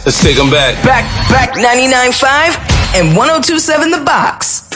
Let's take them back. Back 99.5 and 102.7 The Box.